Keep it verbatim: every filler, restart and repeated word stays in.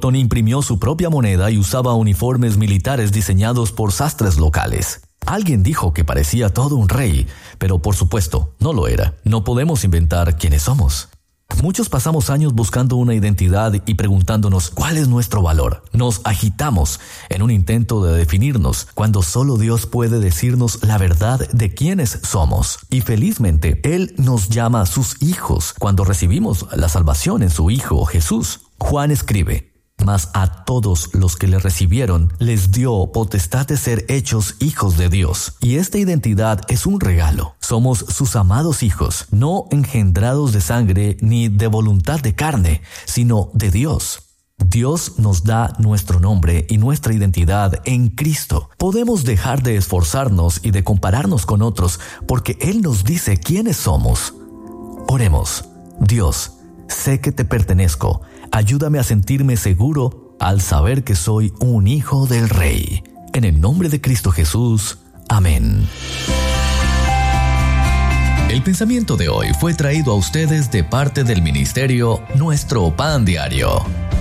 Norton imprimió su propia moneda y usaba uniformes militares diseñados por sastres locales. Alguien dijo que parecía todo un rey, pero por supuesto, no lo era. No podemos inventar quiénes somos. Muchos pasamos años buscando una identidad y preguntándonos cuál es nuestro valor. Nos agitamos en un intento de definirnos cuando solo Dios puede decirnos la verdad de quiénes somos. Y felizmente, Él nos llama a sus hijos cuando recibimos la salvación en su Hijo Jesús. Juan escribe: mas a todos los que le recibieron les dio potestad de ser hechos hijos de Dios. Y esta identidad es un regalo. Somos sus amados hijos, no engendrados de sangre ni de voluntad de carne, sino de Dios. Dios nos da nuestro nombre y nuestra identidad en Cristo. Podemos dejar de esforzarnos y de compararnos con otros porque Él nos dice quiénes somos. Oremos. Dios, sé que te pertenezco. Ayúdame a sentirme seguro al saber que soy un hijo del Rey. En el nombre de Cristo Jesús. Amén. El pensamiento de hoy fue traído a ustedes de parte del ministerio Nuestro Pan Diario.